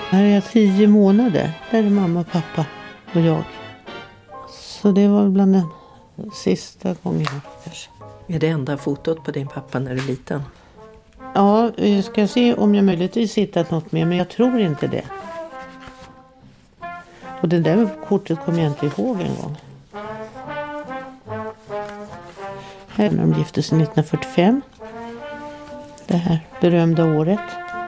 Här är jag 10 månader. Där är mamma, pappa och jag. Så det var bland den sista gången kanske. Är det enda fotot på din pappa när du är liten? Ja, jag ska se om jag möjligtvis hittat något mer, men jag tror inte det. Och det där kortet kommer jag inte ihåg en gång. Här när de gifte sig 1945. Det här berömda året.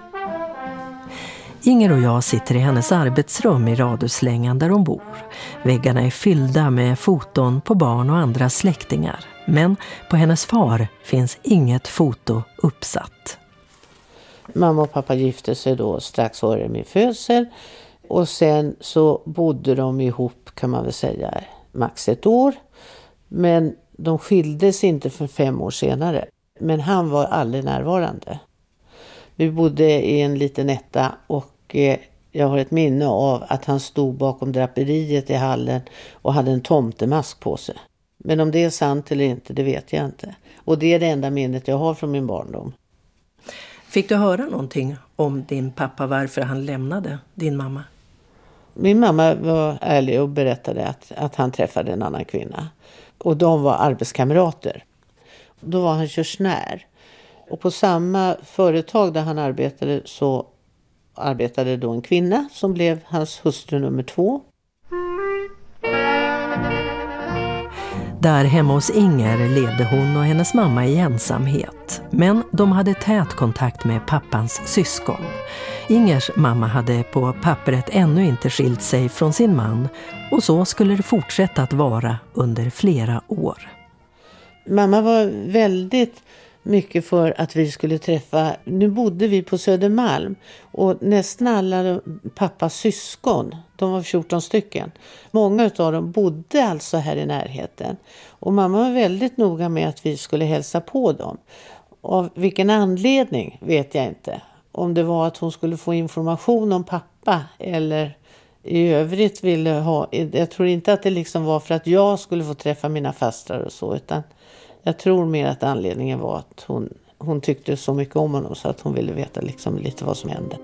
Inger och jag sitter i hennes arbetsrum i Radhuslängan där hon bor. Väggarna är fyllda med foton på barn och andra släktingar. Men på hennes far finns inget foto uppsatt. Mamma och pappa gifte sig då strax före min födsel. Och sen så bodde de ihop, kan man väl säga, max 1 år. Men de skildes inte för 5 år senare. Men han var aldrig närvarande. Vi bodde i en liten etta och jag har ett minne av att han stod bakom draperiet i hallen och hade en tomtemask på sig. Men om det är sant eller inte, det vet jag inte. Och det är det enda minnet jag har från min barndom. Fick du höra någonting om din pappa, varför han lämnade din mamma? Min mamma var ärlig och berättade att han träffade en annan kvinna. Och de var arbetskamrater. Då var han körsnär. Och på samma företag där han arbetade så arbetade då en kvinna som blev hans hustru nummer 2. Där hemma hos Inger levde hon och hennes mamma i ensamhet. Men de hade tät kontakt med pappans syskon. Ingers mamma hade på pappret ännu inte skilt sig från sin man. Och så skulle det fortsätta att vara under flera år. Mamma var väldigt mycket för att vi skulle träffa. Nu bodde vi på Södermalm och nästan alla pappas syskon, de var 14 stycken. Många av dem bodde alltså här i närheten. Och mamma var väldigt noga med att vi skulle hälsa på dem. Av vilken anledning vet jag inte. Om det var att hon skulle få information om pappa eller i övrigt ville ha. Jag tror inte att det liksom var för att jag skulle få träffa mina fastrar och så, utan jag tror mer att anledningen var att hon tyckte så mycket om honom så att hon ville veta liksom lite vad som hände.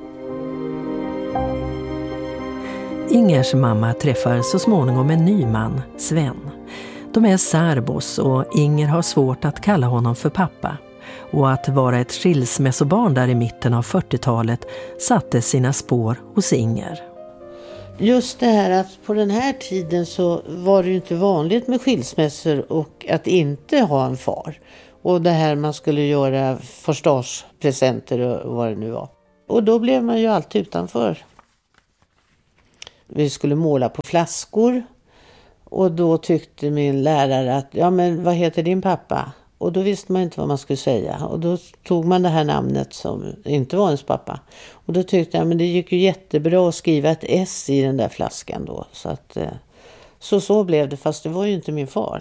Ingers mamma träffar så småningom en ny man, Sven. De är särbos och Inger har svårt att kalla honom för pappa. Och att vara ett skilsmässobarn där i mitten av 40-talet satte sina spår hos Inger. Just det här att på den här tiden så var det ju inte vanligt med skilsmässor och att inte ha en far. Och det här man skulle göra förstagspresenter och vad det nu var. Och då blev man ju alltid utanför. Vi skulle måla på flaskor och då tyckte min lärare att ja men vad heter din pappa? Och då visste man inte vad man skulle säga. Och då tog man det här namnet som inte var ens pappa. Och då tyckte jag men det gick ju jättebra att skriva ett S i den där flaskan då. Så att så blev det, fast det var ju inte min far.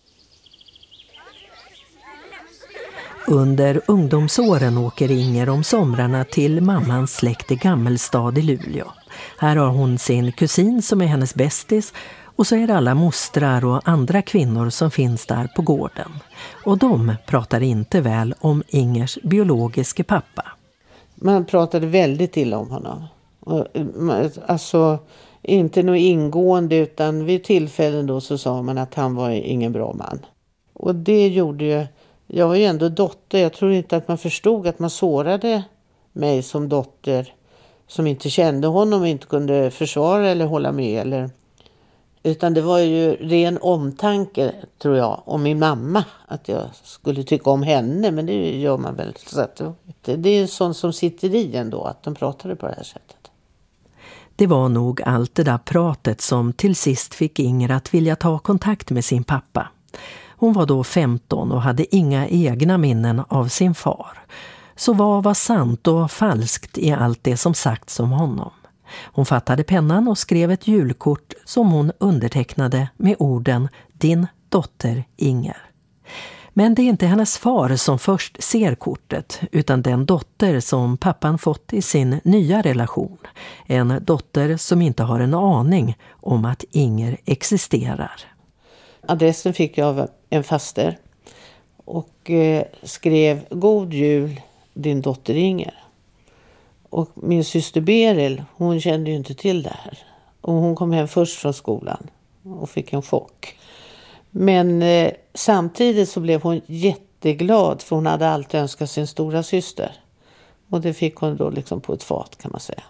Under ungdomsåren åker Inger om somrarna till mammans släkt i Gammelstad i Luleå. Här har hon sin kusin som är hennes bästis. Och så är det alla mostrar och andra kvinnor som finns där på gården. Och de pratar inte väl om Ingers biologiska pappa. Man pratade väldigt illa om honom. Alltså inte något ingående, utan vid tillfällen då så sa man att han var ingen bra man. Och det gjorde ju, jag var ju ändå dotter. Jag tror inte att man förstod att man sårade mig som dotter som inte kände honom och inte kunde försvara eller hålla med eller. Utan det var ju ren omtanke, tror jag, om min mamma. Att jag skulle tycka om henne, men det gör man väl. Så att det är sånt som sitter i ändå, att de pratade på det här sättet. Det var nog allt det där pratet som till sist fick Inger att vilja ta kontakt med sin pappa. Hon var då 15 och hade inga egna minnen av sin far. Så vad var sant och falskt i allt det som sagts om honom? Hon fattade pennan och skrev ett julkort som hon undertecknade med orden din dotter Inger. Men det är inte hennes far som först ser kortet utan den dotter som pappan fått i sin nya relation. En dotter som inte har en aning om att Inger existerar. Adressen fick jag av en faster och skrev god jul din dotter Inger. Och min syster Beril, hon kände ju inte till det här. Och hon kom hem först från skolan och fick en chock. Men samtidigt så blev hon jätteglad, för hon hade alltid önskat sin stora syster. Och det fick hon då liksom på ett fat, kan man säga.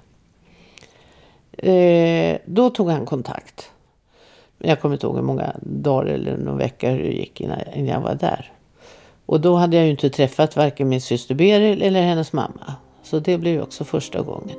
Då tog han kontakt. Jag kommer inte ihåg hur många dagar eller någon vecka hur det gick innan jag var där. Och då hade jag ju inte träffat varken min syster Beril eller hennes mamma. Så det blev ju också första gången.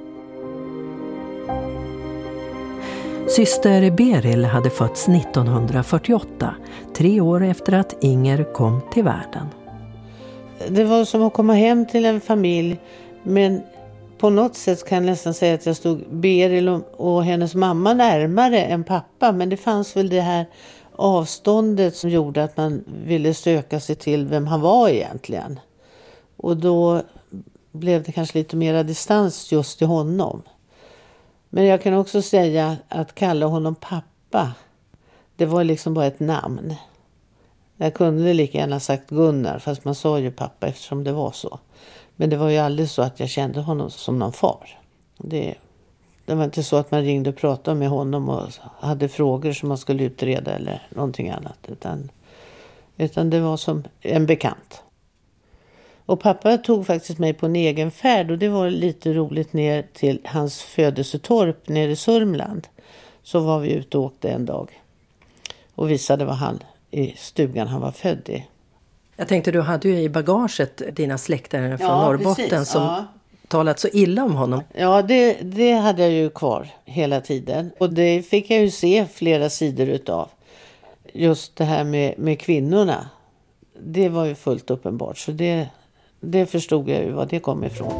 Syster Beril hade fötts 1948, 3 år efter att Inger kom till världen. Det var som att komma hem till en familj, men på något sätt kan jag nästan säga att jag stod Beril och hennes mamma närmare än pappa. Men det fanns väl det här avståndet som gjorde att man ville söka sig till vem han var egentligen. Och då blev det kanske lite mera distans just till honom. Men jag kan också säga att kalla honom pappa, det var liksom bara ett namn. Jag kunde lika gärna sagt Gunnar, fast man sa ju pappa eftersom det var så. Men det var ju aldrig så att jag kände honom som någon far. Det var inte så att man ringde och pratade med honom och hade frågor som man skulle utreda eller någonting annat. Utan det var som en bekant. Och pappa tog faktiskt mig på en egen färd, och det var lite roligt, ner till hans födelsetorp nere i Sörmland. Så var vi ute och åkte en dag och visade vad han i stugan han var född i. Jag tänkte, du hade ju i bagaget dina släkter från Norrbotten, precis, som talat så illa om honom. Ja, det hade jag ju kvar hela tiden. Och det fick jag ju se flera sidor utav. Just det här med kvinnorna. Det var ju fullt uppenbart. Så det förstod jag ju var det kom ifrån.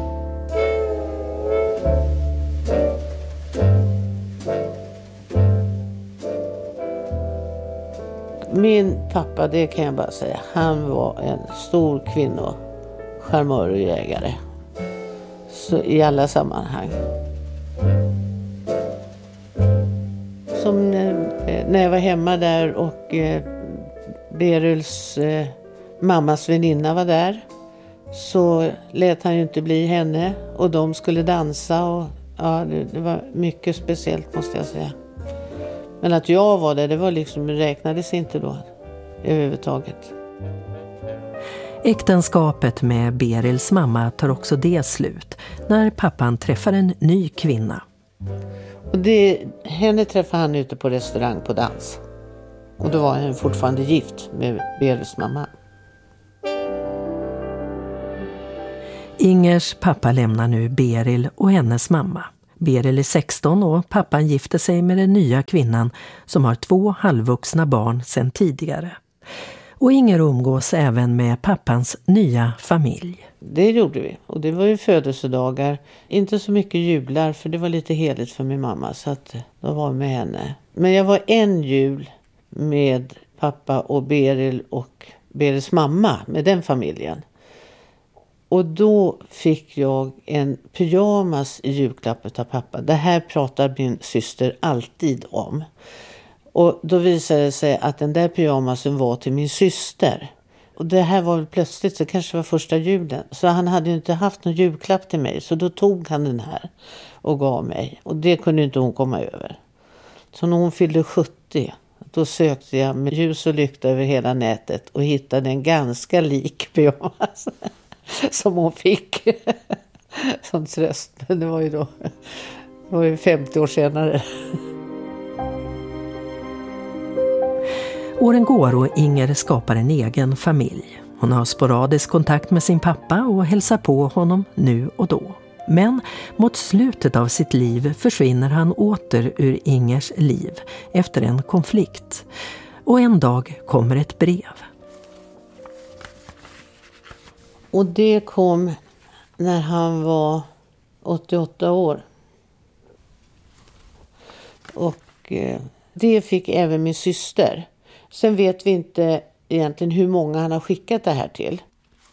Min pappa, det kan jag bara säga, han var en stor charmör och jägare. Så i alla sammanhang. Som när jag var hemma där och Berils mammas väninna var där, så lät han ju inte bli henne, och de skulle dansa, och ja, det var mycket speciellt, måste jag säga. Men att jag var där, det var liksom, räknades inte då överhuvudtaget. Äktenskapet med Berils mamma tar också det slut när pappan träffar en ny kvinna. Och henne träffade han ute på restaurang på dans. Och då var han fortfarande gift med Berils mamma. Ingers pappa lämnar nu Beril och hennes mamma. Beril är 16 och pappan gifter sig med den nya kvinnan som har 2 halvvuxna barn sedan tidigare. Och Inger umgås även med pappans nya familj. Det gjorde vi, och det var ju födelsedagar. Inte så mycket jular, för det var lite heligt för min mamma, så att då var jag med henne. Men jag var en jul med pappa och Beril och Berils mamma, med den familjen. Och då fick jag en pyjamas i julklapp av pappa. Det här pratar min syster alltid om. Och då visade det sig att den där pyjamasen var till min syster. Och det här var väl plötsligt, så kanske var första julen. Så han hade ju inte haft någon julklapp till mig. Så då tog han den här och gav mig. Och det kunde inte hon komma över. Så när hon fyllde 70, då sökte jag med ljus och lykta över hela nätet och hittade en ganska lik pyjamas som hon fick som tröst. Men det var ju 50 år senare. Åren går och Inger skapar en egen familj. Hon har sporadisk kontakt med sin pappa och hälsar på honom nu och då. Men mot slutet av sitt liv försvinner han åter ur Ingers liv efter en konflikt. Och en dag kommer ett brev. Och det kom när han var 88 år. Och det fick även min syster. Sen vet vi inte egentligen hur många han har skickat det här till.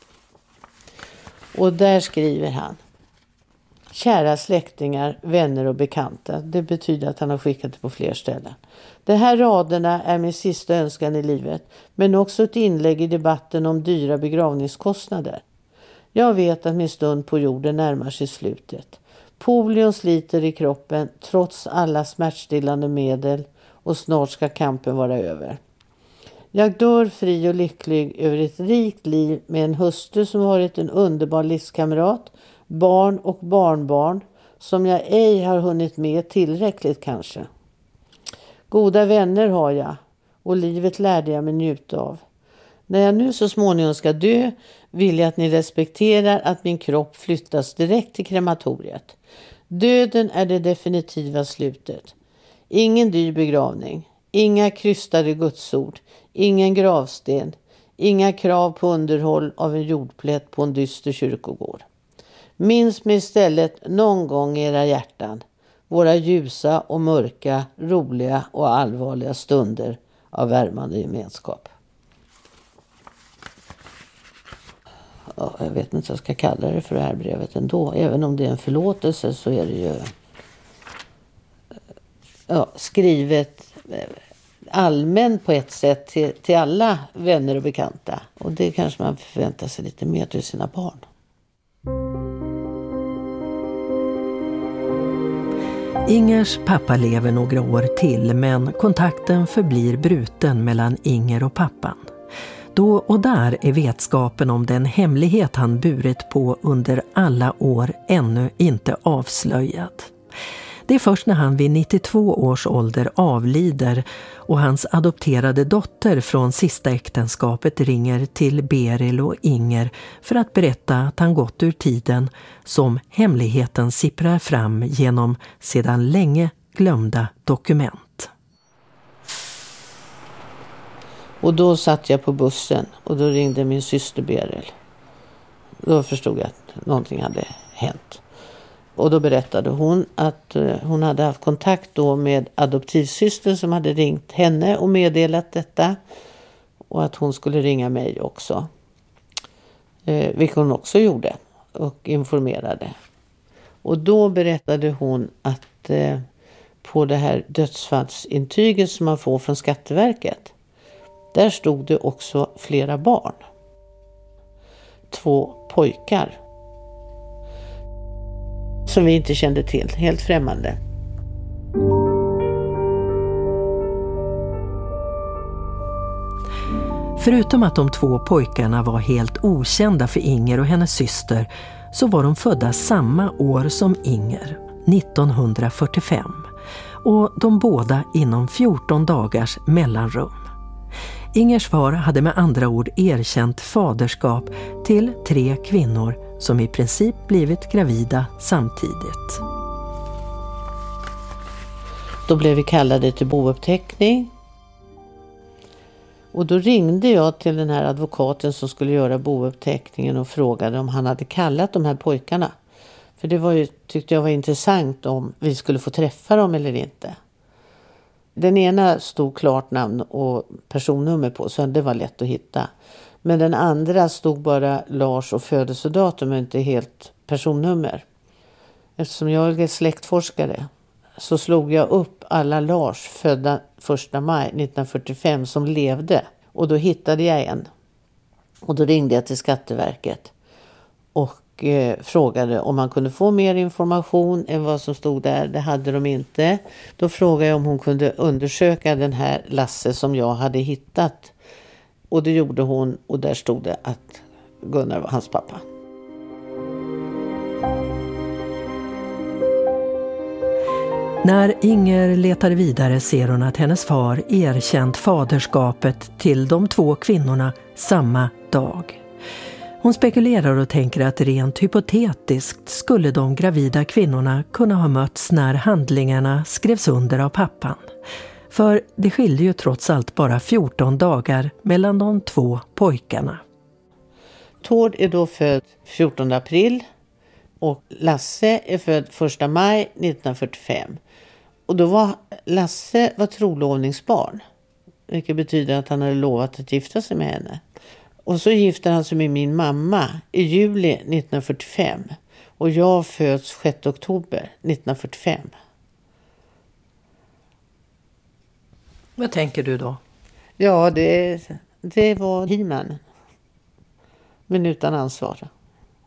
Och där skriver han: kära släktingar, vänner och bekanta. Det betyder att han har skickat det på fler ställen. De här raderna är min sista önskan i livet, men också ett inlägg i debatten om dyra begravningskostnader. Jag vet att min stund på jorden närmar sig slutet. Polion sliter i kroppen trots alla smärtstillande medel och snart ska kampen vara över. Jag dör fri och lycklig över ett rikt liv med en hustru som varit en underbar livskamrat, barn och barnbarn som jag ej har hunnit med tillräckligt kanske. Goda vänner har jag och livet lärde jag mig njuta av. När jag nu så småningom ska dö vill jag att ni respekterar att min kropp flyttas direkt till krematoriet. Döden är det definitiva slutet. Ingen dyr begravning, inga krystade gudsord, ingen gravsten, inga krav på underhåll av en jordplätt på en dyster kyrkogård. Minns mig istället någon gång i era hjärtan, våra ljusa och mörka, roliga och allvarliga stunder av värmande gemenskap. Ja, jag vet inte vad jag ska kalla det för det här brevet ändå. Även om det är en förlåtelse så är det ju skrivet allmänt på ett sätt till alla vänner och bekanta. Och det kanske man förväntar sig lite mer till sina barn. Ingers pappa lever några år till, men kontakten förblir bruten mellan Inger och pappan. Då och där är vetskapen om den hemlighet han burit på under alla år ännu inte avslöjad. Det är först när han vid 92 års ålder avlider och hans adopterade dotter från sista äktenskapet ringer till Beril och Inger för att berätta att han gått ur tiden som hemligheten sipprar fram genom sedan länge glömda dokument. Och då satt jag på bussen och då ringde min syster Beril. Då förstod jag att någonting hade hänt. Och då berättade hon att hon hade haft kontakt då med adoptivsyster som hade ringt henne och meddelat detta. Och att hon skulle ringa mig också. Vilket hon också gjorde och informerade. Och då berättade hon att på det här dödsfallsintyget som man får från Skatteverket. Där stod det också flera barn. 2 pojkar. Som vi inte kände till. Helt främmande. Förutom att de 2 pojkarna var helt okända för Inger och hennes syster så var de födda samma år som Inger, 1945. Och de båda inom 14 dagars mellanrum. Ingers far hade med andra ord erkänt faderskap till 3 kvinnor som i princip blivit gravida samtidigt. Då blev vi kallade till bouppteckning. Och då ringde jag till den här advokaten som skulle göra bouppteckningen och frågade om han hade kallat de här pojkarna. För det var ju, tyckte jag var intressant om vi skulle få träffa dem eller inte. Den ena stod klart namn och personnummer på så det var lätt att hitta. Men den andra stod bara Lars och födelsedatum och inte helt personnummer. Eftersom jag är släktforskare så slog jag upp alla Lars födda 1 maj 1945 som levde. Och då hittade jag en. Och då ringde jag till Skatteverket och frågade om man kunde få mer information än vad som stod där. Det hade de inte. Då frågade jag om hon kunde undersöka den här Lasse som jag hade hittat. Och det gjorde hon och där stod det att Gunnar var hans pappa. När Inger letar vidare ser hon att hennes far erkänt faderskapet till de 2 kvinnorna samma dag. Hon spekulerar och tänker att rent hypotetiskt skulle de gravida kvinnorna kunna ha mötts när handlingarna skrevs under av pappan. För det skilde ju trots allt bara 14 dagar mellan de 2 pojkarna. Tord är då född 14 april och Lasse är född 1 maj 1945. Och då var Lasse trolovningsbarn. Vilket betyder att han hade lovat att gifta sig med henne. Och så gifte han sig med min mamma i juli 1945. Och jag föds 6 oktober 1945. Vad tänker du då? Ja, det var He-Man. Men utan ansvar.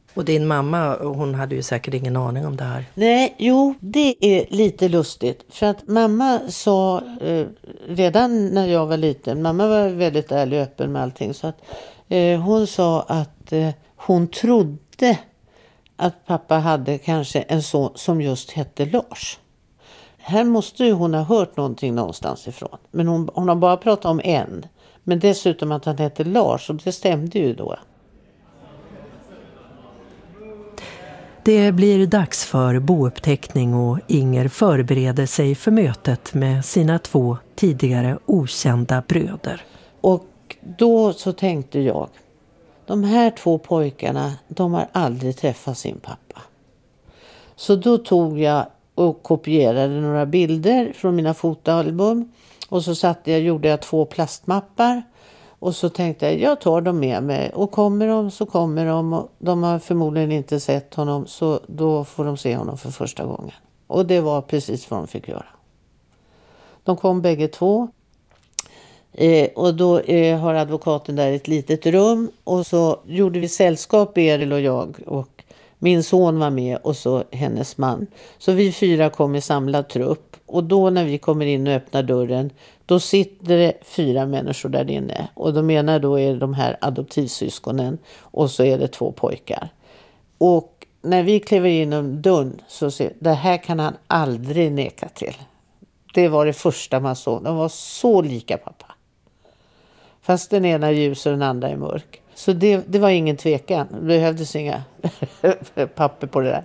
Och din mamma, hon hade ju säkert ingen aning om det här. Nej, jo, det är lite lustigt. För att mamma sa redan när jag var liten, mamma var väldigt ärlig och öppen med allting. Så att hon sa att hon trodde att pappa hade kanske en son som just hette Lars. Här måste ju hon ha hört någonting någonstans ifrån. Men hon har bara pratat om en. Men dessutom att han hette Lars, och det stämde ju då. Det blir dags för bouppteckning och Inger förbereder sig för mötet med sina 2 tidigare okända bröder. Och då så tänkte jag, de här 2 pojkarna, de har aldrig träffat sin pappa. Så då tog jag och kopierade några bilder från mina fotoalbum. Och så gjorde jag 2 plastmappar. Och så tänkte jag tar dem med mig. Och kommer de så kommer de. Och de har förmodligen inte sett honom. Så då får de se honom för första gången. Och det var precis vad de fick göra. De kom bägge 2. Och då har advokaten där ett litet rum. Och så gjorde vi sällskap, Beril och jag. Och min son var med och så hennes man. Så vi 4 kom i samlad trupp. Och då när vi kommer in och öppnar dörren, då sitter det 4 människor där inne. Och de ena då är de här adoptivsyskonen och så är det 2 pojkar. Och när vi kliver in om dörren så ser det här kan han aldrig neka till. Det var det första man såg. De var så lika pappa. Fast den ena är ljus och den andra är mörk. Så det var ingen tvekan. Det behövdes inga papper på det där.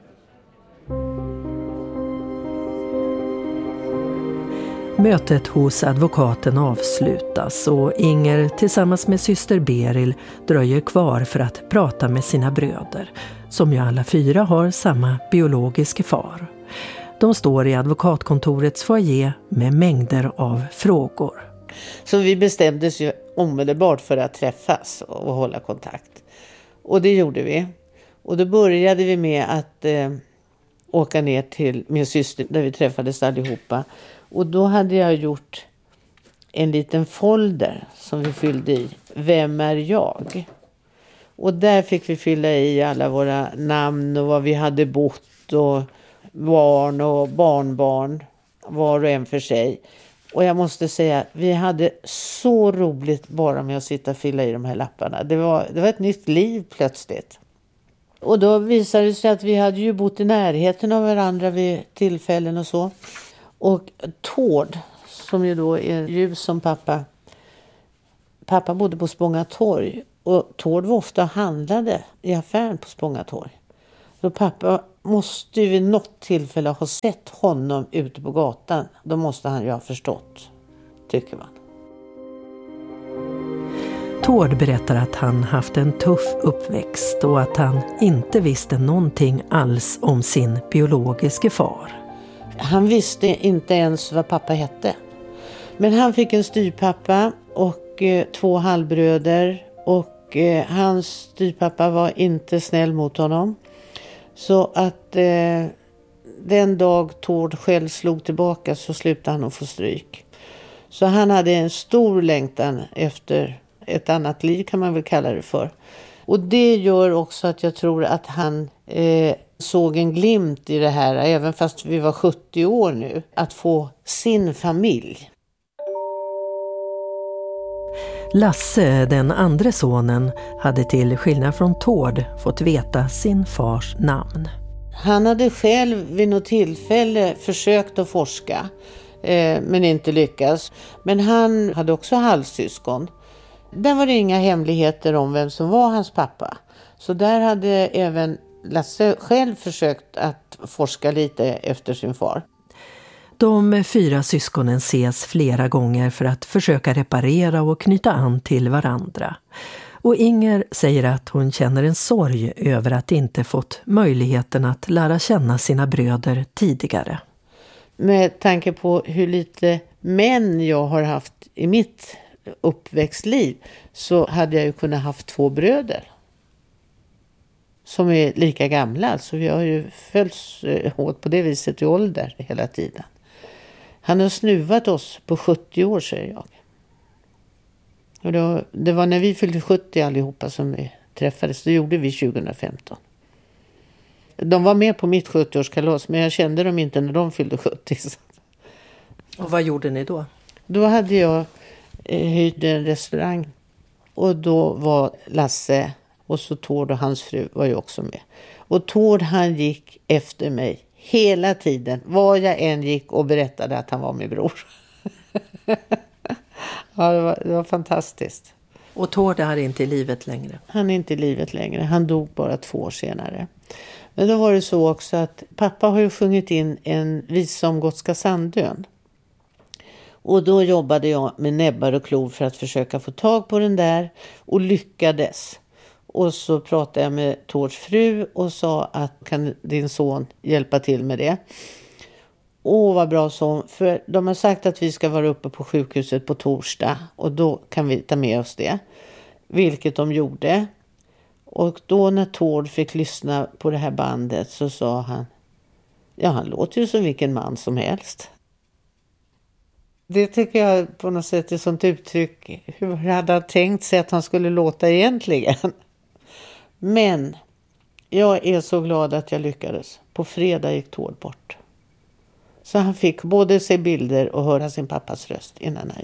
Mötet hos advokaten avslutas och Inger tillsammans med syster Beril dröjer kvar för att prata med sina bröder, som ju alla 4 har samma biologiska far. De står i advokatkontorets foyer med mängder av frågor. Så vi bestämdes ju omedelbart för att träffas och hålla kontakt. Och det gjorde vi. Och då började vi med att åka ner till min syster där vi träffades allihopa. Och då hade jag gjort en liten folder som vi fyllde i. Vem är jag? Och där fick vi fylla i alla våra namn och var vi hade bott och barn och barnbarn. Var och en för sig. Och jag måste säga, vi hade så roligt bara med att sitta och fylla i de här lapparna. Det var ett nytt liv plötsligt. Och då visade det sig att vi hade ju bott i närheten av varandra vid tillfällen och så. Och Tord, som ju då är ljus som pappa. Pappa bodde på Spångatorg. Och Tord var ofta handlade i affären på Spångatorg. Så pappa måste ju vid något tillfälle ha sett honom ute på gatan. Då måste han ju ha förstått, tycker man. Tord berättar att han haft en tuff uppväxt och att han inte visste någonting alls om sin biologiska far. Han visste inte ens vad pappa hette. Men han fick en styvpappa och 2 halvbröder. Och hans styvpappa var inte snäll mot honom. Så att den dag Tord själv slog tillbaka så slutade han att få stryk. Så han hade en stor längtan efter ett annat liv, kan man väl kalla det för. Och det gör också att jag tror att han såg en glimt i det här, även fast vi var 70 år nu, att få sin familj. Lasse, den andra sonen, hade till skillnad från Tord fått veta sin fars namn. Han hade själv vid något tillfälle försökt att forska, men inte lyckats. Men han hade också halvsyskon. Där var det inga hemligheter om vem som var hans pappa. Så där hade även Lasse själv försökt att forska lite efter sin far. De 4 syskonen ses flera gånger för att försöka reparera och knyta an till varandra. Och Inger säger att hon känner en sorg över att inte fått möjligheten att lära känna sina bröder tidigare. Med tanke på hur lite män jag har haft i mitt uppväxtliv så hade jag ju kunnat haft 2 bröder. Som är lika gamla, så vi har ju följts åt på det viset i ålder hela tiden. Han har snuvat oss på 70 år, säger jag. Och det var när vi fyllde 70 allihopa som vi träffades. Det gjorde vi 2015. De var med på mitt 70-årskalas, men jag kände dem inte när de fyllde 70. Och vad gjorde ni då? Då hade jag hyrt en restaurang. Och då var Lasse och så Tord och hans fru var ju också med. Och Tord, han gick efter mig hela tiden. Var jag än gick och berättade att han var min bror. Ja, det var fantastiskt. Och Tord är inte i livet längre? Han är inte i livet längre. Han dog bara 2 år senare. Men då var det så också att pappa har ju sjungit in en visa om Gotska Sandön. Och då jobbade jag med näbbar och klor för att försöka få tag på den där. Och lyckades. Och så pratade jag med Tords fru och sa att kan din son hjälpa till med det. Åh, vad bra son. För de har sagt att vi ska vara uppe på sjukhuset på torsdag. Och då kan vi ta med oss det. Vilket de gjorde. Och då när Tord fick lyssna på det här bandet så sa han. Ja, han låter ju som vilken man som helst. Det tycker jag på något sätt är sånt uttryck. Hur hade han tänkt sig att han skulle låta egentligen? Men jag är så glad att jag lyckades. På fredag gick Tord bort. Så han fick både se bilder och höra sin pappas röst innan han